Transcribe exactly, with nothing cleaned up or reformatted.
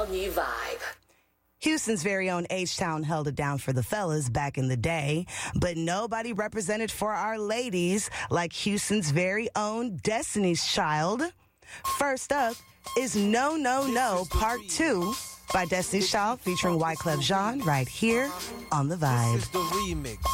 all new vibe. Houston's very own H-Town held it down for the fellas back in the day, but nobody represented for our ladies like Houston's very own Destiny's Child. First up is No No No Part two by Destiny's Child featuring Wyclef Jean right here on The Vibe. This is the remix.